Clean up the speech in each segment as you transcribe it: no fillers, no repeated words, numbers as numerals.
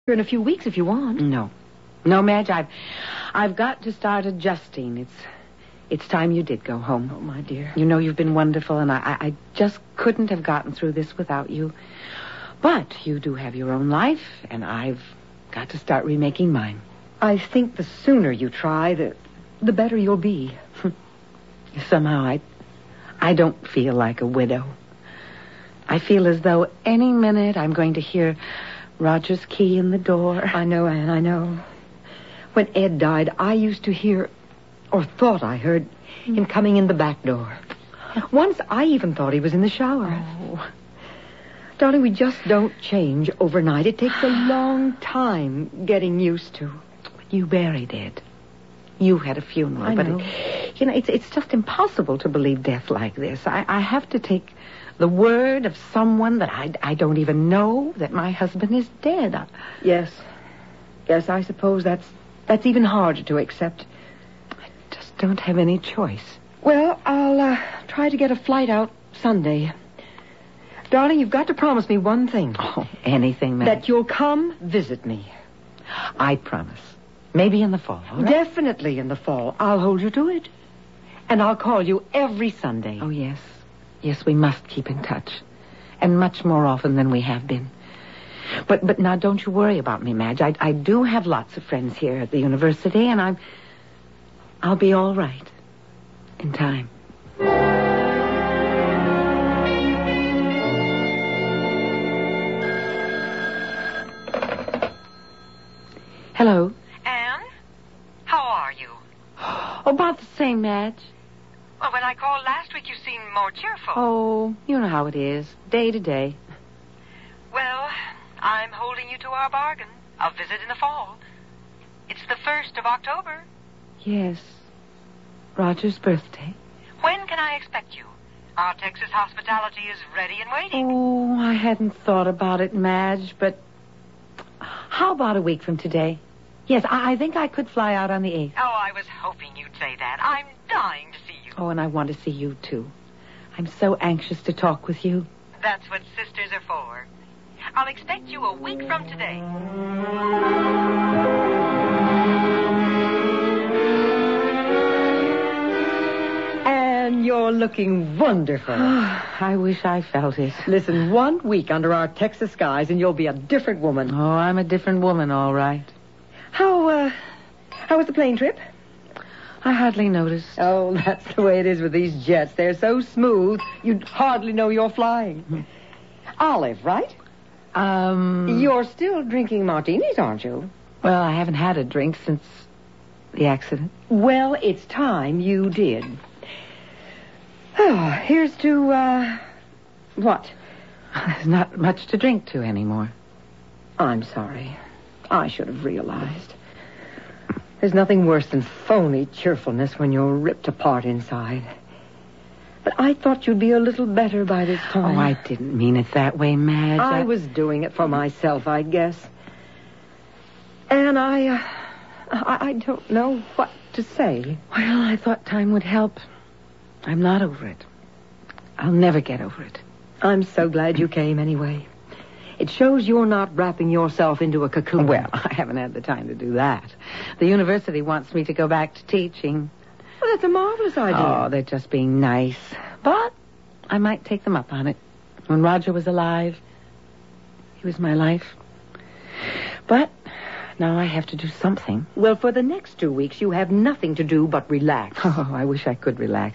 in a few weeks if you want. No, Madge, I've got to start adjusting. It's time you did go home. Oh, my dear. You know you've been wonderful, and I just couldn't have gotten through this without you. But you do have your own life, and I've got to start remaking mine. I think the sooner you try, the better you'll be. Somehow I don't feel like a widow. I feel as though any minute I'm going to hear Roger's key in the door. I know, Anne, I know. When Ed died, I used to hear, or thought I heard, him coming in the back door. Once I even thought he was in the shower. Oh. Darling, we just don't change overnight. It takes a long time getting used to. You buried Ed. You had a funeral. I know. But it's just impossible to believe death like this. I have to take the word of someone that I don't even know that my husband is dead. Yes, I suppose that's even harder to accept. I just don't have any choice. Well, I'll try to get a flight out Sunday. Darling, you've got to promise me one thing. Oh, anything, Madge. That you'll come visit me. I promise. Maybe in the fall, all right? Definitely in the fall. I'll hold you to it. And I'll call you every Sunday. Oh, yes. Yes, we must keep in touch. And much more often than we have been. But now don't you worry about me, Madge. I do have lots of friends here at the university, and I'll be all right. In time. Hello. Anne? How are you? Oh, about the same, Madge. Well, when I called last week, you seemed more cheerful. Oh, you know how it is. Day to day. Well, I'm holding you to our bargain. A visit in the fall. It's the 1st of October. Yes. Roger's birthday. When can I expect you? Our Texas hospitality is ready and waiting. Oh, I hadn't thought about it, Madge, but how about a week from today? Yes, I think I could fly out on the 8th. Oh, I was hoping you'd say that. I'm dying to see you. Oh, and I want to see you, too. I'm so anxious to talk with you. That's what sisters are for. I'll expect you a week from today. And you're looking wonderful. I wish I felt it. Listen, 1 week under our Texas skies and you'll be a different woman. Oh, I'm a different woman, all right. How was the plane trip? I hardly noticed. Oh, that's the way it is with these jets. They're so smooth, you'd hardly know you're flying. Olive, right? You're still drinking martinis, aren't you? Well, I haven't had a drink since the accident. Well, it's time you did. Oh, here's to, what? There's not much to drink to anymore. I'm sorry. I should have realized. There's nothing worse than phony cheerfulness when you're ripped apart inside. But I thought you'd be a little better by this time. Oh, I didn't mean it that way, Madge. I was doing it for myself, I guess. And I don't know what to say. Well, I thought time would help. I'm not over it. I'll never get over it. I'm so glad you came anyway. It shows you're not wrapping yourself into a cocoon. Well, I haven't had the time to do that. The university wants me to go back to teaching. Well, that's a marvelous idea. Oh, they're just being nice. But I might take them up on it. When Roger was alive, he was my life. But now I have to do something. Well, for the next 2 weeks, you have nothing to do but relax. Oh, I wish I could relax.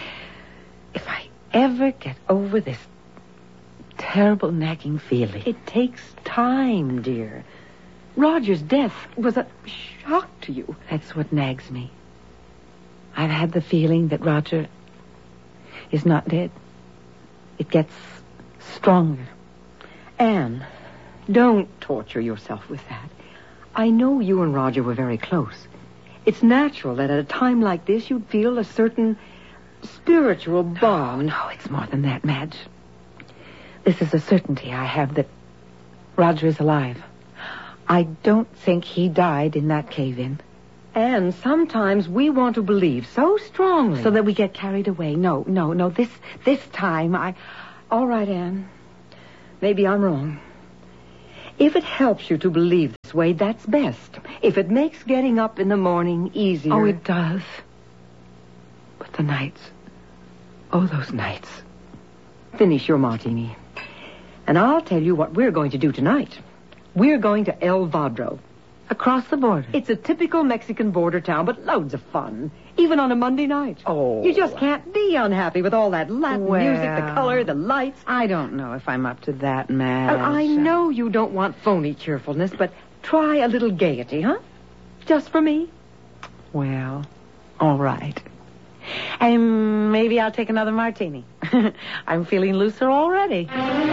If I ever get over this terrible nagging feeling. It takes time, dear. Roger's death was a shock to you. That's what nags me. I've had the feeling that Roger is not dead. It gets stronger. Anne, don't torture yourself with that. I know you and Roger were very close. It's natural that at a time like this you'd feel a certain spiritual bond. No, it's more than that, Madge. This is a certainty I have that Roger is alive. I don't think he died in that cave-in. And sometimes we want to believe so strongly. So that we get carried away. No. This time All right, Anne. Maybe I'm wrong. If it helps you to believe this way, that's best. If it makes getting up in the morning easier... Oh, it does. But the nights... Oh, those nights. Finish your martini. And I'll tell you what we're going to do tonight. We're going to El Vadro. Across the border. It's a typical Mexican border town, but loads of fun. Even on a Monday night. Oh. You just can't be unhappy with all that Latin music, the color, the lights. I don't know if I'm up to that, Madge. I know you don't want phony cheerfulness, but try a little gaiety, huh? Just for me. Well, all right. And maybe I'll take another martini. I'm feeling looser already.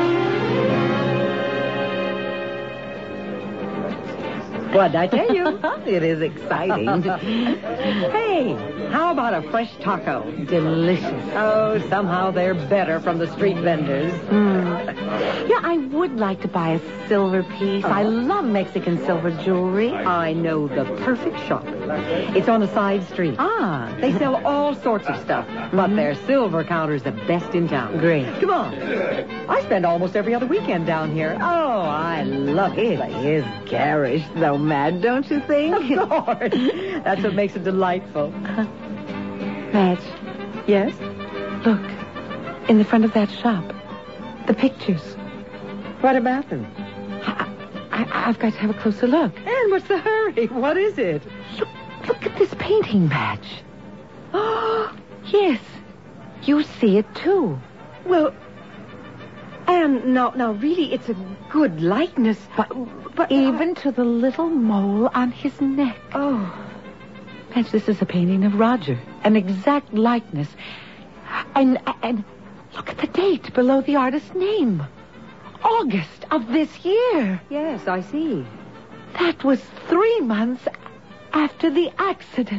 What'd I tell you? It is exciting. Hey, how about a fresh taco? Delicious. Oh, somehow they're better from the street vendors. Yeah, I would like to buy a silver piece. I love Mexican silver jewelry. I know the perfect shop. It's on a side street. Ah. They sell all sorts of stuff, but their silver counter's the best in town. Great. Come on. I spend almost every other weekend down here. Oh, I love it. It is garish, though, Madge, don't you think? Of course. That's what makes it delightful. Madge, Yes? look. In the front of that shop. The pictures. What about them? I've got to have a closer look. And what's the hurry? What is it? Look at this painting, Madge. Oh, yes. You see it, too. Well, Anne, now, really, it's a good likeness. But Even to the little mole on his neck. Oh. Madge, this is a painting of Roger. An exact likeness. And look at the date below the artist's name. August of this year. Yes, I see. That was 3 months after the accident.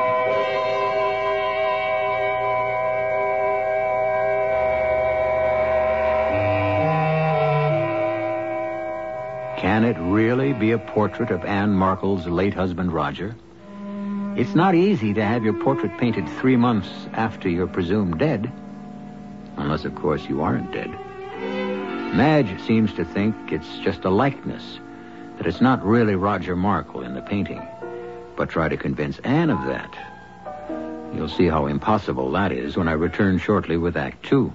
Can it really be a portrait of Anne Markle's late husband, Roger? It's not easy to have your portrait painted 3 months after you're presumed dead. Unless, of course, you aren't dead. Madge seems to think it's just a likeness, that it's not really Roger Markle in the painting. But try to convince Anne of that. You'll see how impossible that is when I return shortly with Act 2.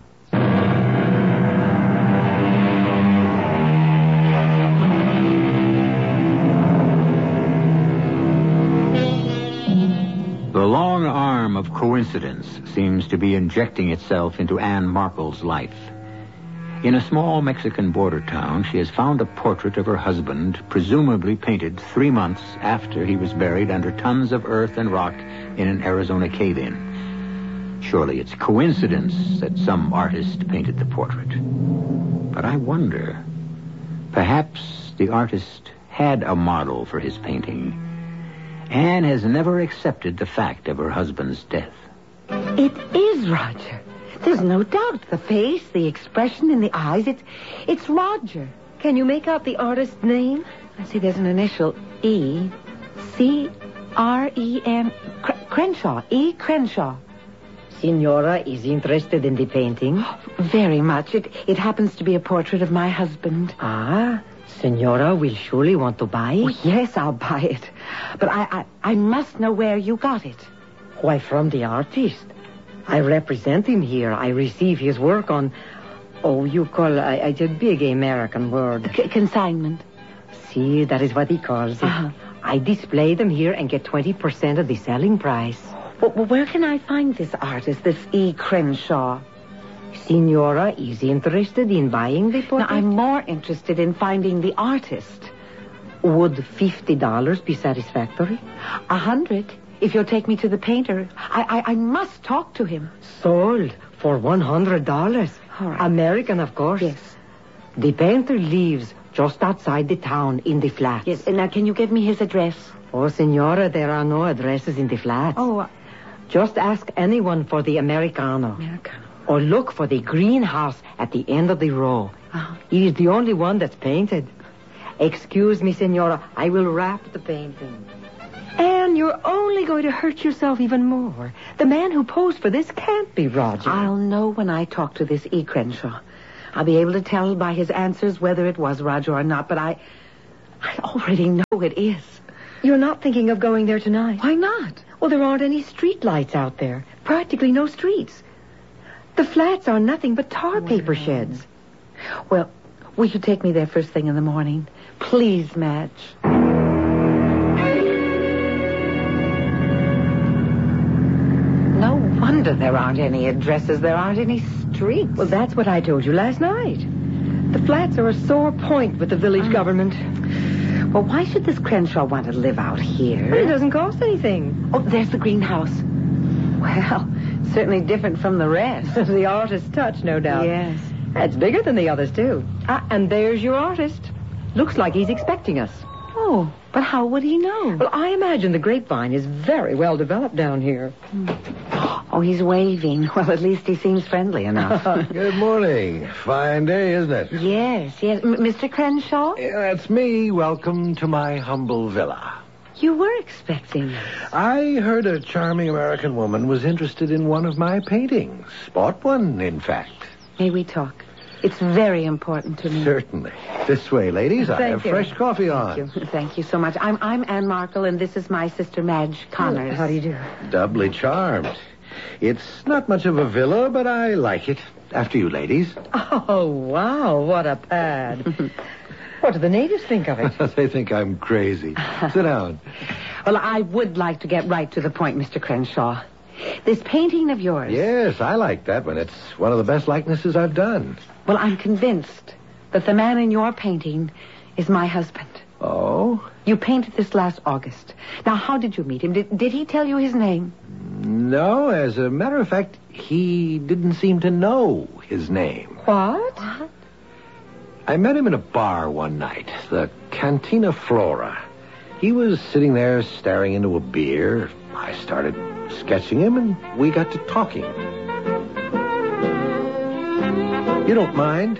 The long arm of coincidence seems to be injecting itself into Anne Markle's life. In a small Mexican border town, she has found a portrait of her husband, presumably painted 3 months after he was buried under tons of earth and rock in an Arizona cave-in. Surely it's coincidence that some artist painted the portrait. But I wonder, perhaps the artist had a model for his painting. Anne has never accepted the fact of her husband's death. It is Roger. There's no doubt. The face, the expression in the eyes, it's Roger. Can you make out the artist's name? I see there's an initial E. C-R-E-N. Crenshaw. E. Crenshaw. Senora is interested in the painting. Very much. It happens to be a portrait of my husband. Ah, Senora will surely want to buy it. Oh, yes, I'll buy it. But I must know where you got it. Why, from the artist. I represent him here. I receive his work on... Oh, you call... It's a big American word. Consignment. See, that is what he calls it. Uh-huh. I display them here and get 20% of the selling price. Well, where can I find this artist, this E. Crenshaw? Senora is interested in buying the portrait? Now, I'm more interested in finding the artist. Would $50 be satisfactory? 100, if you'll take me to the painter. I must talk to him. Sold for $100. All right. American, of course. Yes. The painter lives just outside the town in the flats. Yes, and now can you give me his address? Oh, Senora, there are no addresses in the flats. Oh, Just ask anyone for the Americano. Americano. Or look for the greenhouse at the end of the row. Oh. It is the only one that's painted. Excuse me, Senora. I will wrap the painting. And you're only going to hurt yourself even more. The man who posed for this can't be Roger. I'll know when I talk to this E. Crenshaw. I'll be able to tell by his answers whether it was Roger or not, but I already know it is. You're not thinking of going there tonight? Why not? Well, there aren't any street lights out there. Practically no streets. The flats are nothing but tar paper sheds. Well, will you take me there first thing in the morning? Please, Madge. No wonder there aren't any addresses. There aren't any streets. Well, that's what I told you last night. The flats are a sore point with the village government. Well, why should this Crenshaw want to live out here? But it doesn't cost anything. Oh, there's the greenhouse. Well, certainly different from the rest. The artist's touch, no doubt. Yes. It's bigger than the others, too. And there's your artist. Looks like he's expecting us. Oh, but how would he know? Well, I imagine the grapevine is very well developed down here. Oh, he's waving. Well, at least he seems friendly enough. Good morning. Fine day, isn't it? Yes. Mr. Crenshaw? Yeah, that's me. Welcome to my humble villa. You were expecting us. I heard a charming American woman was interested in one of my paintings. Bought one, in fact. May we talk? It's very important to me. Certainly. This way, ladies. I have fresh coffee on. Thank you so much. I'm Anne Markle, and this is my sister Madge Connors. How do you do? Doubly charmed. It's not much of a villa, but I like it. After you, ladies. Oh, wow, what a pad. What do the natives think of it? They think I'm crazy. Sit down. Well, I would like to get right to the point, Mr. Crenshaw. This painting of yours. Yes, I like that one. It's one of the best likenesses I've done. Well, I'm convinced that the man in your painting is my husband. Oh? You painted this last August. Now, how did you meet him? Did he tell you his name? No, as a matter of fact, he didn't seem to know his name. What? I met him in a bar one night, the Cantina Flora. He was sitting there staring into a beer. I started sketching him, and we got to talking. You don't mind?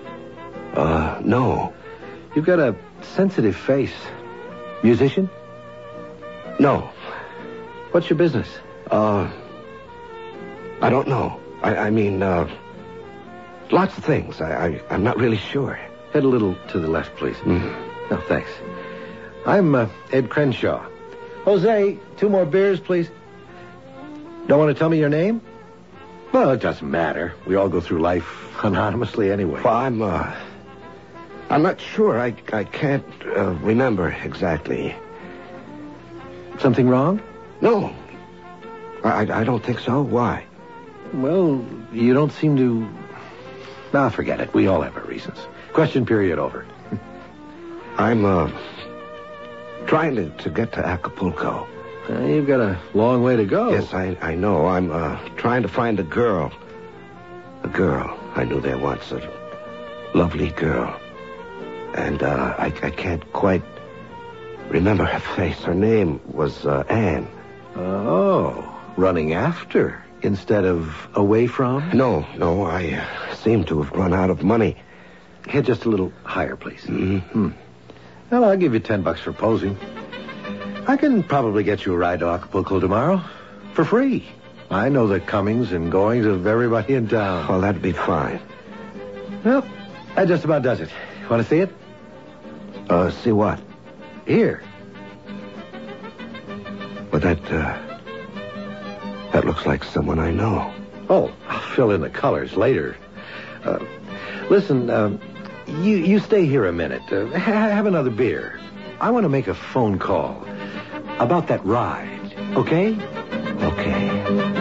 No. You've got a sensitive face. Musician? No. What's your business? I don't know. I mean, lots of things. I'm not really sure. Head a little to the left, please. Mm-hmm. No, thanks. I'm Ed Crenshaw. Jose, 2 more beers, please. Don't want to tell me your name? Well, it doesn't matter. We all go through life anonymously anyway. Well, I'm not sure. I can't remember exactly. Something wrong? No. I don't think so. Why? Well, you don't seem to... Nah, forget it. We all have our reasons. Question period over. I'm trying to get to Acapulco. You've got a long way to go. Yes, I know. I'm trying to find a girl. A girl I knew there once. A lovely girl. And I can't quite remember her face. Her name was Anne. Oh, running after instead of away from? No, I seem to have run out of money. Head just a little higher, please. Mm-hmm. Well, I'll give you $10 for posing. I can probably get you a ride to Acapulco tomorrow. For free. I know the comings and goings of everybody in town. Well, that'd be fine. Well, that just about does it. Want to see it? See what? Here. But that looks like someone I know. Oh, I'll fill in the colors later. Listen, you stay here a minute. Have another beer. I want to make a phone call about that ride. Okay? Okay.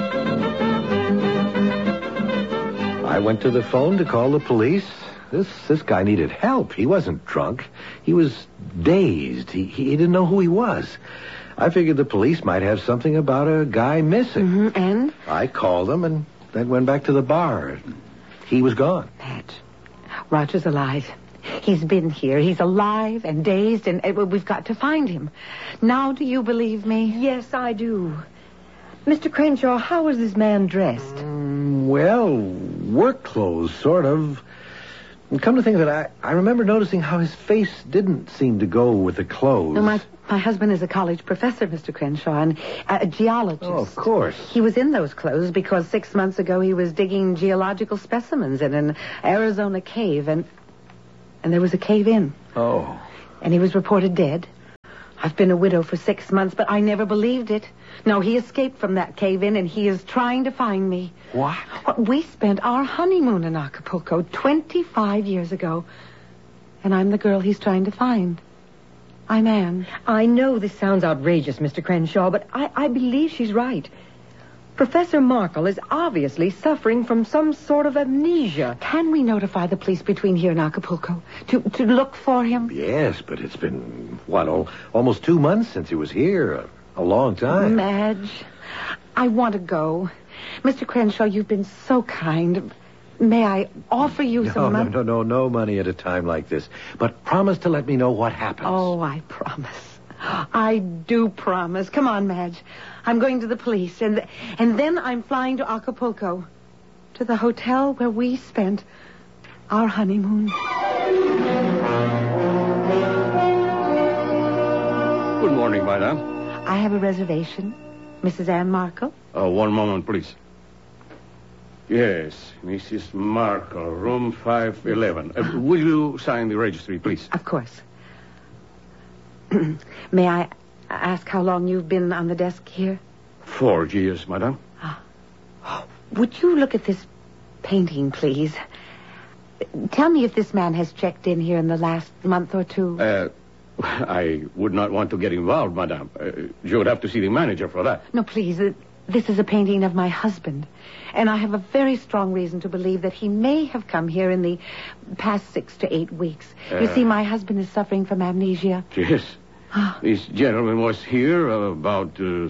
I went to the phone to call the police. This guy needed help. He wasn't drunk. He was dazed. He didn't know who he was. I figured the police might have something about a guy missing. Mm-hmm. And? I called him and then went back to the bar. He was gone. Madge, Roger's alive. He's been here. He's alive and dazed, and we've got to find him. Now do you believe me? Yes, I do. Mr. Crenshaw, how is this man dressed? Well, work clothes, sort of. And come to think of it, I remember noticing how his face didn't seem to go with the clothes. No, my husband is a college professor, Mr. Crenshaw, and a geologist. Oh, of course. He was in those clothes because 6 months ago he was digging geological specimens in an Arizona cave, and there was a cave-in. Oh. And he was reported dead. I've been a widow for 6 months, but I never believed it. No, he escaped from that cave-in, and he is trying to find me. What? We spent our honeymoon in Acapulco 25 years ago, and I'm the girl he's trying to find. I'm Anne. I know this sounds outrageous, Mr. Crenshaw, but I believe she's right. Professor Markle is obviously suffering from some sort of amnesia. Can we notify the police between here and Acapulco to look for him? Yes, but it's been, almost 2 months since he was here. A long time. Madge, I want to go. Mr. Crenshaw, you've been so kind. May I offer you some money? No money at a time like this. But promise to let me know what happens. Oh, I promise. I do promise. Come on, Madge. I'm going to the police, and then I'm flying to Acapulco, to the hotel where we spent our honeymoon. Good morning, madam. I have a reservation. Mrs. Anne Markle? One moment, please. Yes, Mrs. Markle, room 511. Will you sign the registry, please? Of course. May I ask how long you've been on the desk here? 4 years, madam. Would you look at this painting, please? Tell me if this man has checked in here in the last month or two. I would not want to get involved, madam. You would have to see the manager for that. No, please. This is a painting of my husband. And I have a very strong reason to believe that he may have come here in the past 6 to 8 weeks. You see, my husband is suffering from amnesia. Yes. This gentleman was here about 4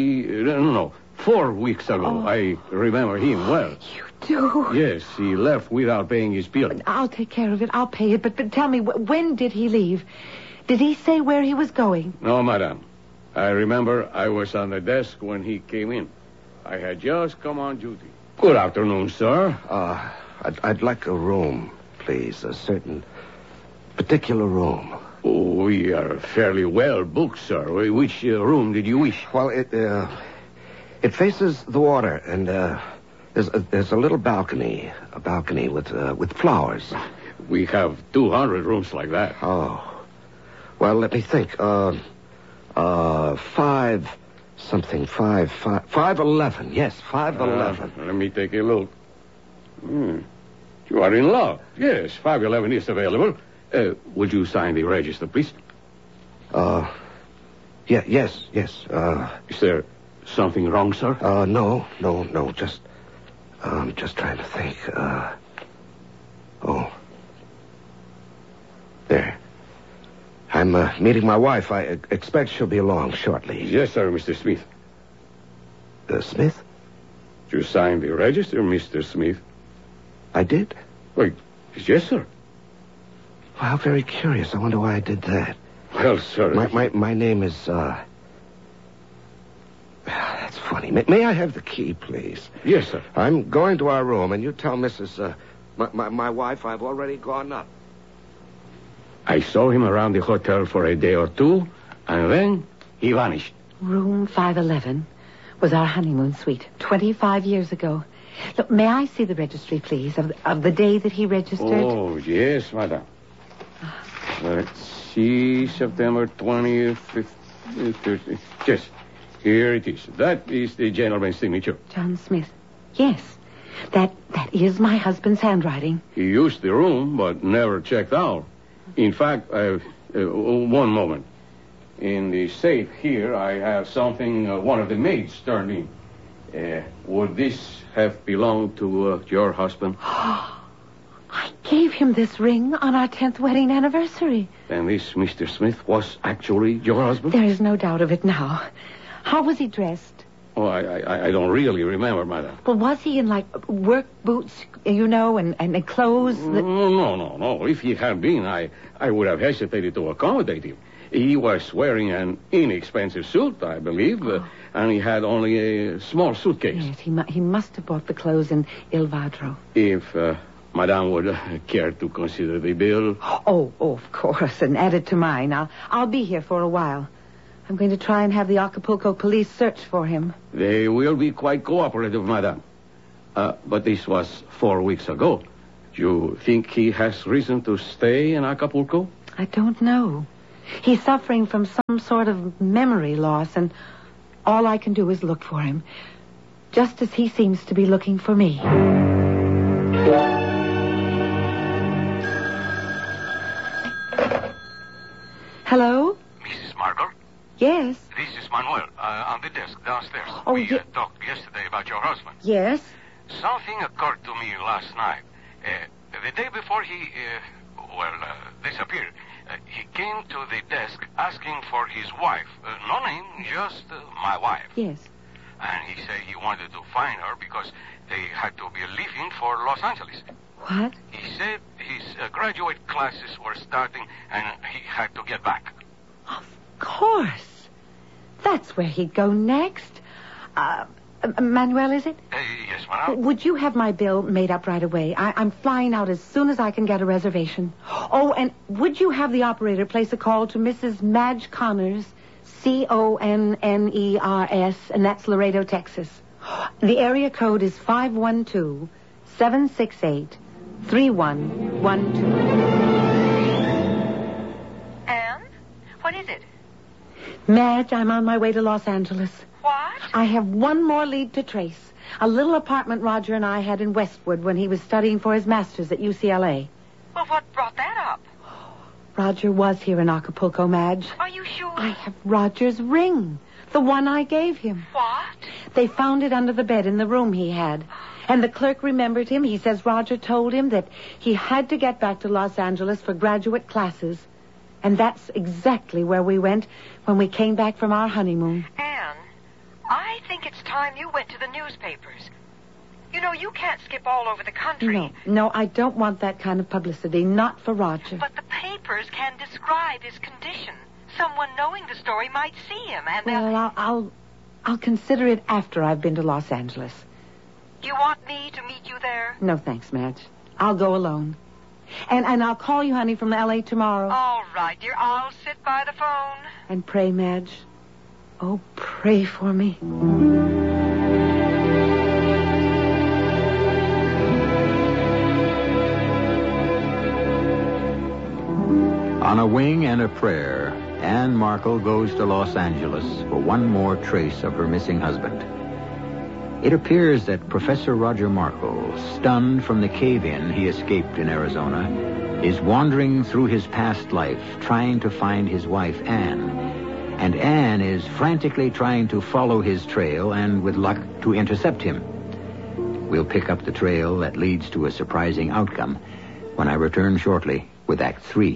weeks ago. Oh. I remember him well. You do? Yes, he left without paying his bill. I'll take care of it. I'll pay it. But tell me, when did he leave? Did he say where he was going? No, madam. I remember I was on the desk when he came in. I had just come on duty. Good afternoon, sir. I'd like a room, please. A certain particular room. Oh, we are fairly well booked, sir. Which room did you wish? Well, it faces the water, and there's a little balcony, with flowers. We have 200 rooms like that. Oh, well, let me think. 511. Yes, 511. Let me take a look. You are in luck. Yes, 511 is available. Would you sign the register, please? Yes. Is there something wrong, sir? No. Just trying to think. There. I'm meeting my wife. I expect she'll be along shortly. Yes, sir, Mr. Smith. Smith? You signed the register, Mr. Smith? I did? Wait, yes, sir. Well, very curious. I wonder why I did that. Well, sir... My name is, That's funny. May I have the key, please? Yes, sir. I'm going to our room, and you tell Mrs. My wife I've already gone up. I saw him around the hotel for a day or two, and then he vanished. Room 511 was our honeymoon suite 25 years ago. Look, may I see the registry, please, of the day that he registered? Oh, yes, madam. Let's see, September 20th, 30th. Yes, here it is. That is the gentleman's signature. John Smith. Yes, that is my husband's handwriting. He used the room, but never checked out. In fact, one moment. In the safe here, I have something one of the maids turned in. Would this have belonged to your husband? I gave him this ring on our 10th wedding anniversary. Then this Mr. Smith was actually your husband? There is no doubt of it now. How was he dressed? Oh, I don't really remember, madam. Well, was he in, work boots, and clothes? No. If he had been, I would have hesitated to accommodate him. He was wearing an inexpensive suit, I believe, and he had only a small suitcase. Yes, he must have bought the clothes in Il Vadro. If Madame would care to consider the bill. Oh, of course, and add it to mine. I'll be here for a while. I'm going to try and have the Acapulco police search for him. They will be quite cooperative, Madame. But this was 4 weeks ago. Do you think he has reason to stay in Acapulco? I don't know. He's suffering from some sort of memory loss, and all I can do is look for him, just as he seems to be looking for me. Hello? Mrs. Markle? Yes. This is Manuel, on the desk downstairs. Oh, we talked yesterday about your husband. Yes? Something occurred to me last night. The day before he, disappeared, he came to the desk asking for his wife. No name, just my wife. Yes. And he said he wanted to find her because they had to be leaving for Los Angeles. What? He said his graduate classes were starting and he had to get back. Of course. That's where he'd go next. Manuel, is it? Yes, madam. Would you have my bill made up right away? I'm flying out as soon as I can get a reservation. Oh, and would you have the operator place a call to Mrs. Madge Connors, Conners, and that's Laredo, Texas. The area code is 512-768-3112. Anne? What is it? Madge, I'm on my way to Los Angeles. What? I have one more lead to trace. A little apartment Roger and I had in Westwood when he was studying for his master's at UCLA. Well, what brought that up? Roger was here in Acapulco, Madge. Are you sure? I have Roger's ring. The one I gave him. What? They found it under the bed in the room he had. And the clerk remembered him. He says Roger told him that he had to get back to Los Angeles for graduate classes. And that's exactly where we went when we came back from our honeymoon. Anne, I think it's time you went to the newspapers. You know, you can't skip all over the country. No, I don't want that kind of publicity. Not for Roger. But the papers can describe his condition. Someone knowing the story might see him, and Well, I'll consider it after I've been to Los Angeles. You want me to meet you there? No, thanks, Madge. I'll go alone. And I'll call you, honey, from L.A. tomorrow. All right, dear. I'll sit by the phone. And pray, Madge. Oh, pray for me. On a wing and a prayer, Anne Markle goes to Los Angeles for one more trace of her missing husband. It appears that Professor Roger Markle, stunned from the cave-in he escaped in Arizona, is wandering through his past life trying to find his wife, Anne. And Anne is frantically trying to follow his trail and, with luck, to intercept him. We'll pick up the trail that leads to a surprising outcome when I return shortly with Act 3.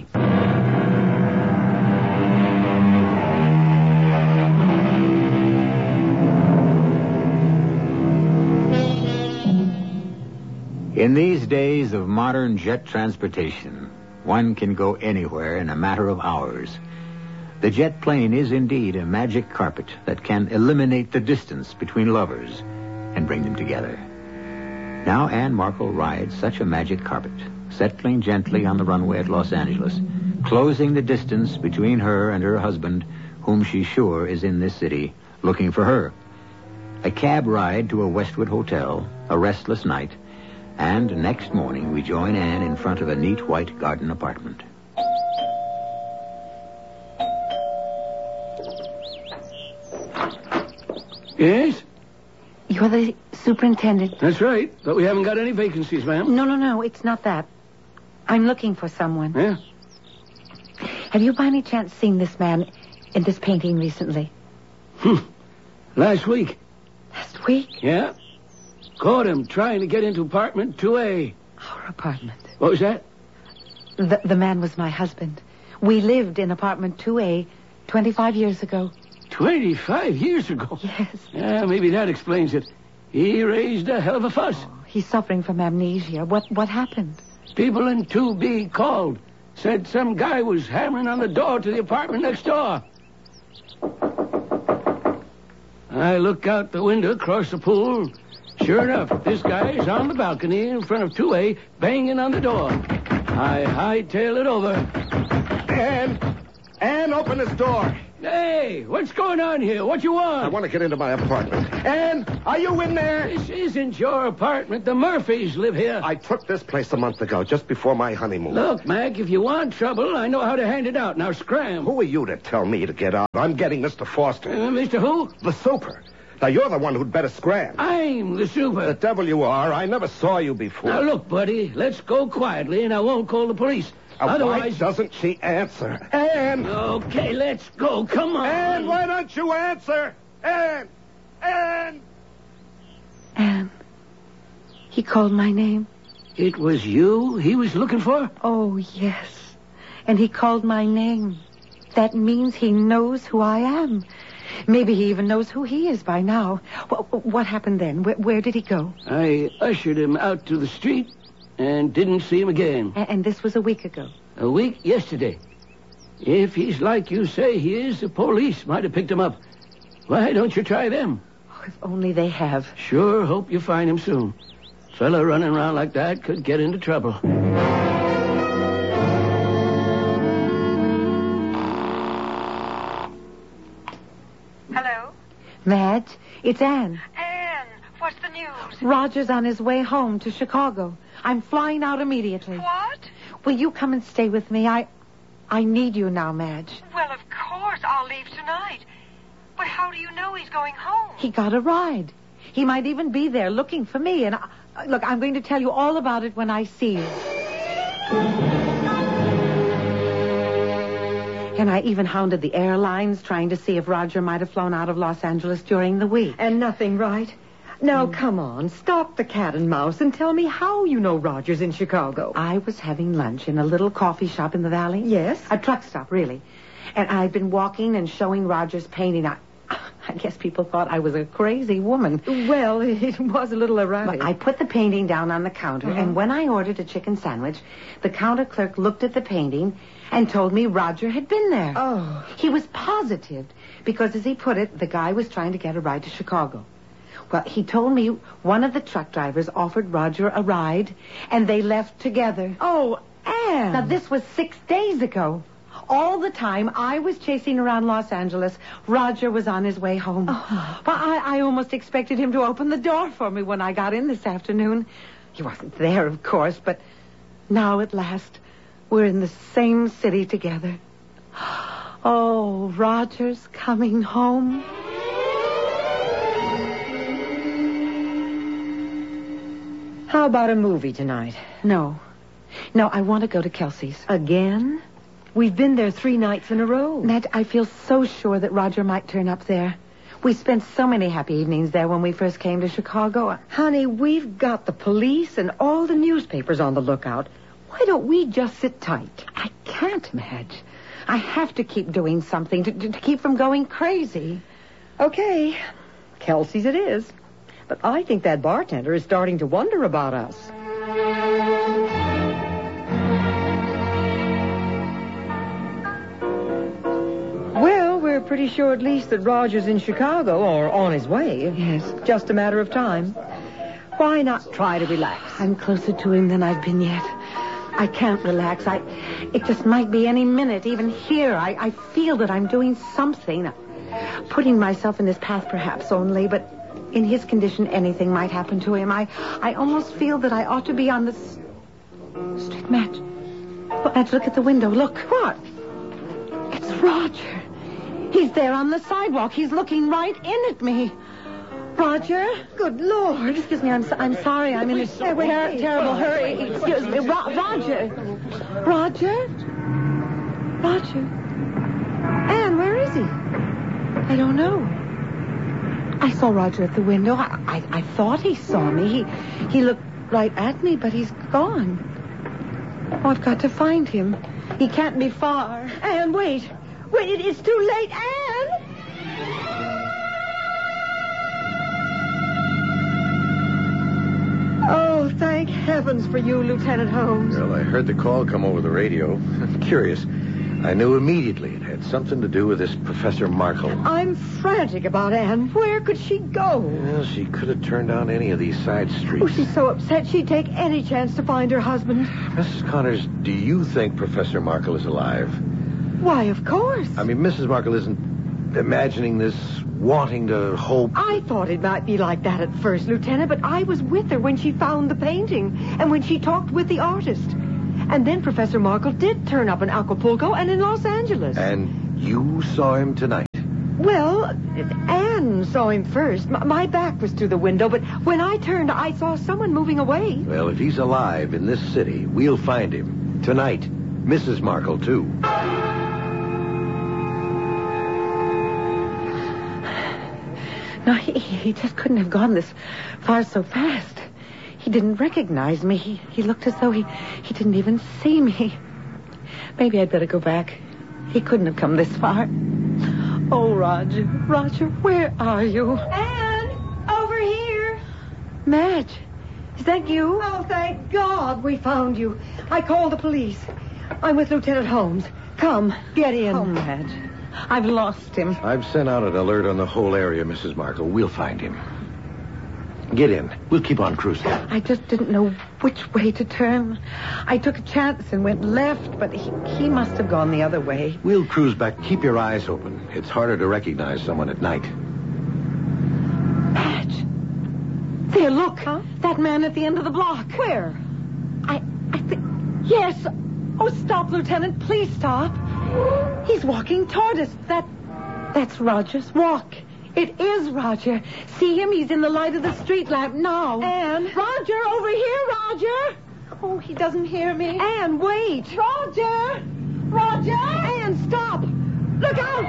In these days of modern jet transportation, one can go anywhere in a matter of hours. The jet plane is indeed a magic carpet that can eliminate the distance between lovers and bring them together. Now Anne Markle rides such a magic carpet, settling gently on the runway at Los Angeles, closing the distance between her and her husband, whom she's sure is in this city, looking for her. A cab ride to a Westwood hotel, a restless night, and next morning we join Anne in front of a neat white garden apartment. Yes? You're the superintendent. That's right. But we haven't got any vacancies, ma'am. No, it's not that. I'm looking for someone. Yeah? Have you by any chance seen this man in this painting recently? Last week. Last week? Yeah? Caught him trying to get into apartment 2A. Our apartment. What was that? The man was my husband. We lived in apartment 2A 25 years ago. 25 years ago? Yes. Yeah, maybe that explains it. He raised a hell of a fuss. He's suffering from amnesia. What happened? People in 2B called. Said some guy was hammering on the door to the apartment next door. I look out the window across the pool. Sure enough, this guy is on the balcony in front of 2A, banging on the door. I hightail it over. Ann, open this door. Hey, what's going on here? What you want? I want to get into my apartment. Ann, are you in there? This isn't your apartment. The Murphys live here. I took this place a month ago, just before my honeymoon. Look, Mac, if you want trouble, I know how to hand it out. Now scram. Who are you to tell me to get out? I'm getting Mr. Foster. Mr. Who? The super. Now, you're the one who'd better scram. I'm the super. The devil you are. I never saw you before. Now, look, buddy, let's go quietly, and I won't call the police. Otherwise... Why doesn't she answer? Ann! Okay, let's go. Come on. Ann, why don't you answer? Ann! Ann! Ann. He called my name. It was you he was looking for? Oh, yes. And he called my name. That means he knows who I am. Maybe he even knows who he is by now. What happened then? Where did he go? I ushered him out to the street and didn't see him again. And this was a week ago? A week yesterday. If he's like you say he is, the police might have picked him up. Why don't you try them? Oh, if only they have. Sure hope you find him soon. Fella running around like that could get into trouble. Hello? Madge, it's Ann. Ann, what's the news? Roger's on his way home to Chicago. I'm flying out immediately. What? Will you come and stay with me? I need you now, Madge. Well, of course, I'll leave tonight. But how do you know he's going home? He got a ride. He might even be there looking for me. And look, I'm going to tell you all about it when I see you. And I even hounded the airlines, trying to see if Roger might have flown out of Los Angeles during the week. And nothing, right? Now, come on, stop the cat and mouse and tell me how you know Roger's in Chicago. I was having lunch in a little coffee shop in the valley. Yes? A truck stop, really. And I'd been walking and showing Roger's painting. I guess people thought I was a crazy woman. Well, it was a little erratic. But I put the painting down on the counter, and when I ordered a chicken sandwich, the counter clerk looked at the painting and told me Roger had been there. Oh. He was positive, because as he put it, the guy was trying to get a ride to Chicago. Well, he told me one of the truck drivers offered Roger a ride, and they left together. Oh, Ann! Now, this was 6 days ago. All the time I was chasing around Los Angeles, Roger was on his way home. Oh. Well, I almost expected him to open the door for me when I got in this afternoon. He wasn't there, of course, but now at last we're in the same city together. Oh, Roger's coming home. How about a movie tonight? No, I want to go to Kelsey's. Again? We've been there 3 nights in a row. Ned, I feel so sure that Roger might turn up there. We spent so many happy evenings there when we first came to Chicago. Honey, we've got the police and all the newspapers on the lookout. Why don't we just sit tight? I can't, Madge. I have to keep doing something to keep from going crazy. Okay, Kelsey's it is. But I think that bartender is starting to wonder about us. Well, we're pretty sure at least that Roger's in Chicago or on his way. Yes. Just a matter of time. Why not try to relax? I'm closer to him than I've been yet. I can't relax. It just might be any minute. Even here, I feel that I'm doing something. Putting myself in his path, perhaps only, but in his condition, anything might happen to him. I almost feel that I ought to be on the street. Madge, look at the window. Look. What? It's Roger. He's there on the sidewalk. He's looking right in at me. Roger? Good Lord. Excuse me, I'm sorry. I'm in a terrible hurry. Excuse me. Roger. Ann, where is he? I don't know. I saw Roger at the window. I thought he saw me. He looked right at me, but he's gone. Oh, I've got to find him. He can't be far. Ann, wait. Wait, it's too late, Ann! Oh, thank heavens for you, Lieutenant Holmes. Well, I heard the call come over the radio. I'm curious. I knew immediately it had something to do with this Professor Markle. I'm frantic about Anne. Where could she go? Well, she could have turned down any of these side streets. Oh, she's so upset she'd take any chance to find her husband. Mrs. Connors, do you think Professor Markle is alive? Why, of course. I mean, Mrs. Markle isn't imagining this, wanting to hope. I thought it might be like that at first, Lieutenant, but I was with her when she found the painting and when she talked with the artist. And then Professor Markle did turn up in Acapulco and in Los Angeles. And you saw him tonight? Well, Anne saw him first. My back was to the window, but when I turned, I saw someone moving away. Well, if he's alive in this city, we'll find him. Tonight. Mrs. Markle, too. No, he just couldn't have gone this far so fast. He didn't recognize me. He looked as though he didn't even see me. Maybe I'd better go back. He couldn't have come this far. Oh, Roger. Roger, where are you? Anne, over here. Madge, is that you? Oh, thank God we found you. I called the police. I'm with Lieutenant Holmes. Come, get in. Oh, Madge, I've lost him. I've sent out an alert on the whole area, Mrs. Markle. We'll find him. Get in. We'll keep on cruising. I just didn't know which way to turn. I took a chance and went left, but he must have gone the other way. We'll cruise back. Keep your eyes open. It's harder to recognize someone at night. Madge. There, look. Huh? That man at the end of the block. Where? I think... Yes. Oh, stop, Lieutenant. Please stop. He's walking toward us. That's Roger's walk. It is Roger. See him? He's in the light of the street lamp now. Anne. Roger, over here, Roger. Oh, he doesn't hear me. Anne, wait. Roger! Roger! Anne, stop. Look out.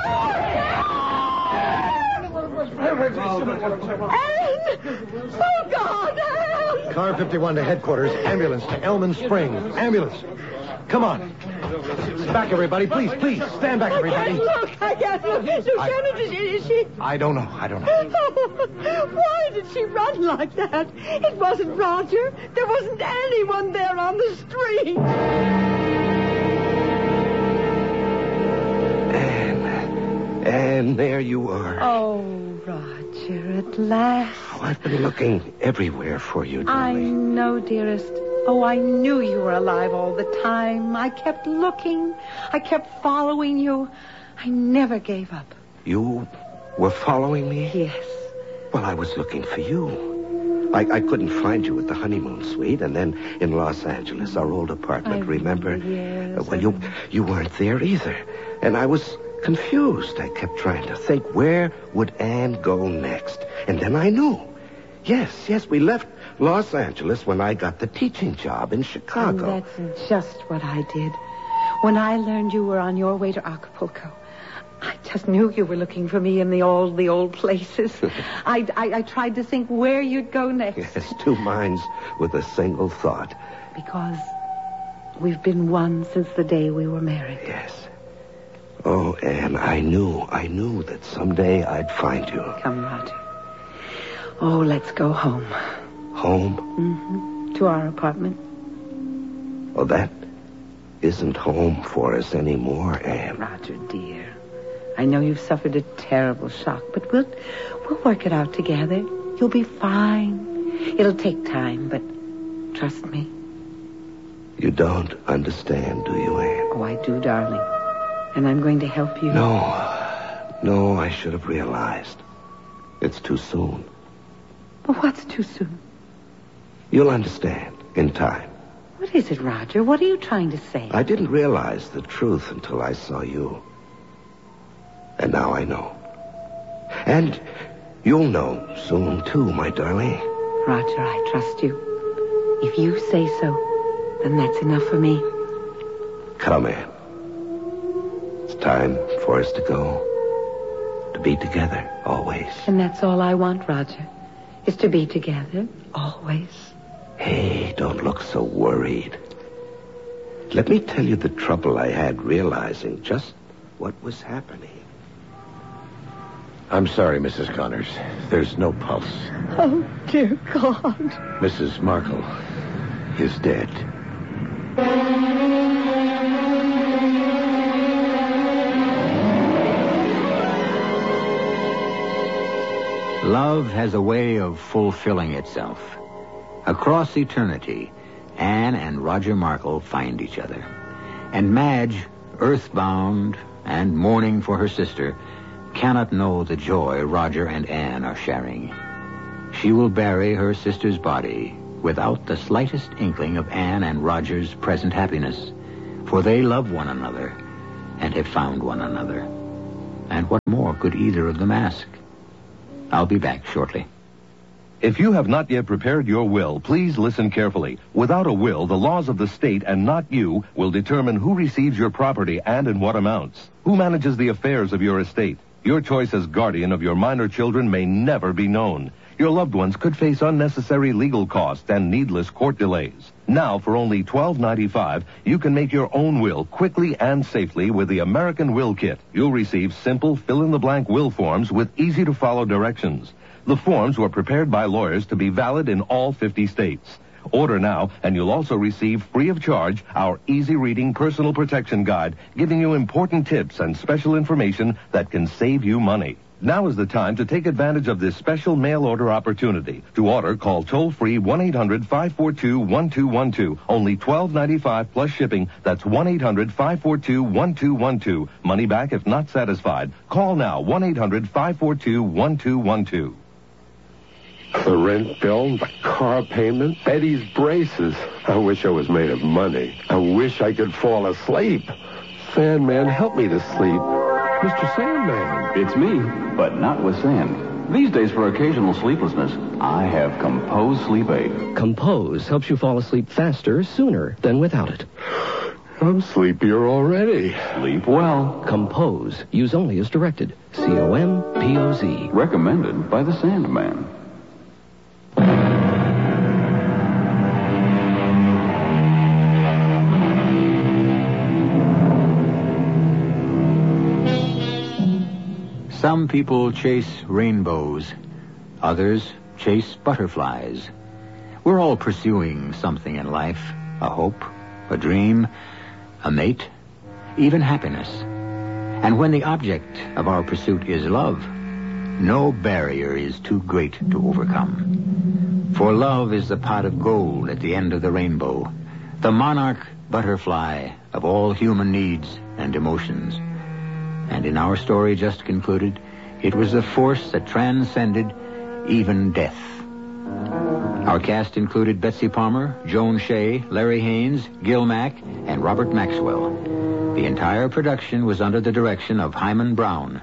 Anne! Oh, God, Anne! Car 51 to headquarters. Ambulance to Elman Springs. Ambulance. Come on. Back, everybody. Please, stand back, everybody. I can't look. Lieutenant, is she... I don't know. Why did she run like that? It wasn't Roger. There wasn't anyone there on the street. And there you are. Oh, Roger, at last. Oh, I've been looking everywhere for you, I darling. know, dearest. Oh, I knew you were alive all the time. I kept looking. I kept following you. I never gave up. You were following me? Yes. Well, I was looking for you. I couldn't find you at the honeymoon suite, and then in Los Angeles, our old apartment, remember? Yes. Well, you weren't there either. And I was confused. I kept trying to think, where would Anne go next? And then I knew. Yes, we left Los Angeles when I got the teaching job in Chicago. And that's just what I did. When I learned you were on your way to Acapulco, I just knew you were looking for me in the old places. I tried to think where you'd go next. Yes, two minds with a single thought. Because we've been one since the day we were married. Yes. Oh, Anne, I knew that someday I'd find you. Come, Roger. Oh, let's go home. Home? Mm-hmm. To our apartment. Oh, that isn't home for us anymore, Anne. Roger, dear. I know you've suffered a terrible shock, but we'll work it out together. You'll be fine. It'll take time, but trust me. You don't understand, do you, Anne? Oh, I do, darling. And I'm going to help you. No, I should have realized. It's too soon. Well, what's too soon? You'll understand in time. What is it, Roger? What are you trying to say? I didn't realize the truth until I saw you. And now I know. And you'll know soon, too, my darling. Roger, I trust you. If you say so, then that's enough for me. Come, Anne. It's time for us to go. To be together, always. And that's all I want, Roger. Is to be together, always. Hey, don't look so worried. Let me tell you the trouble I had realizing just what was happening. I'm sorry, Mrs. Connors. There's no pulse. Oh, dear God. Mrs. Markle is dead. Love has a way of fulfilling itself. Across eternity, Anne and Roger Markle find each other. And Madge, earthbound and mourning for her sister, cannot know the joy Roger and Anne are sharing. She will bury her sister's body without the slightest inkling of Anne and Roger's present happiness, for they love one another and have found one another. And what more could either of them ask? I'll be back shortly. If you have not yet prepared your will, please listen carefully. Without a will, the laws of the state and not you will determine who receives your property and in what amounts. Who manages the affairs of your estate. Your choice as guardian of your minor children may never be known. Your loved ones could face unnecessary legal costs and needless court delays. Now, for only $12.95, you can make your own will quickly and safely with the American Will Kit. You'll receive simple fill-in-the-blank will forms with easy-to-follow directions. The forms were prepared by lawyers to be valid in all 50 states. Order now, and you'll also receive free of charge our easy-reading personal protection guide, giving you important tips and special information that can save you money. Now is the time to take advantage of this special mail order opportunity. To order, call toll-free 1-800-542-1212. Only $12.95 plus shipping. That's 1-800-542-1212. Money back if not satisfied. Call now, 1-800-542-1212. The rent bill, the car payment, Betty's braces. I wish I was made of money. I wish I could fall asleep. Sandman, help me to sleep. Mr. Sandman. It's me, but not with sand. These days, for occasional sleeplessness, I have Compose Sleep Aid. Compose helps you fall asleep faster, sooner than without it. I'm sleepier already. Sleep well. Compose. Use only as directed. C-O-M-P-O-Z. Recommended by the Sandman. Some people chase rainbows. Others chase butterflies. We're all pursuing something in life. A hope, a dream, a mate, even happiness. And when the object of our pursuit is love, no barrier is too great to overcome. For love is the pot of gold at the end of the rainbow, the monarch butterfly of all human needs and emotions. And in our story just concluded, it was the force that transcended even death. Our cast included Betsy Palmer, Joan Shea, Larry Haynes, Gil Mack, and Robert Maxwell. The entire production was under the direction of Hyman Brown.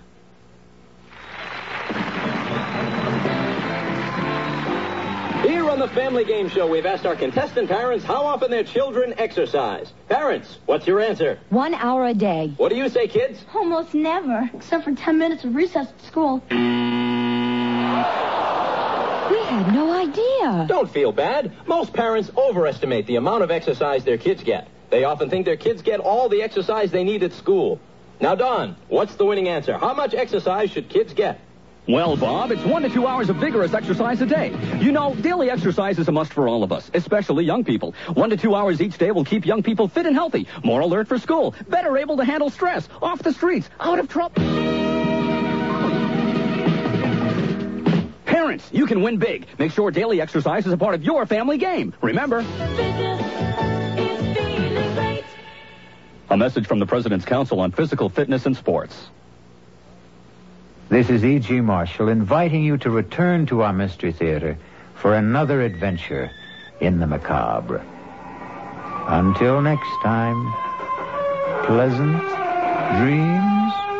Here on the Family Game Show, we've asked our contestant parents how often their children exercise. Parents, what's your answer? 1 hour a day. What do you say, kids? Almost never, except for 10 minutes of recess at school. We had no idea. Don't feel bad. Most parents overestimate the amount of exercise their kids get. They often think their kids get all the exercise they need at school. Now, Don, what's the winning answer? How much exercise should kids get? Well, Bob, it's 1 to 2 hours of vigorous exercise a day. You know, daily exercise is a must for all of us, especially young people. 1 to 2 hours each day will keep young people fit and healthy, more alert for school, better able to handle stress, off the streets, out of trouble. Parents, you can win big. Make sure daily exercise is a part of your family game. Remember. A message from the President's Council on Physical Fitness and Sports. This is E.G. Marshall inviting you to return to our Mystery Theater for another adventure in the macabre. Until next time, pleasant dreams.